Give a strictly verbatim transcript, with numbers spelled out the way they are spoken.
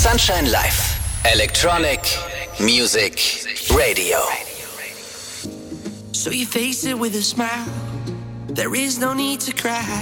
Sunshine Live. Electronic Music Radio. So you face it with a smile. There is no need to cry.